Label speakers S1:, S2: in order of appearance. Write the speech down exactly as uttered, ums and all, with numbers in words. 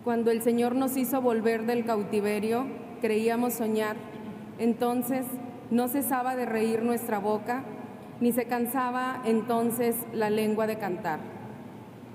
S1: Cuando el Señor nos hizo volver del cautiverio, creíamos soñar. Entonces no cesaba de reír nuestra boca, ni se cansaba entonces la lengua de cantar.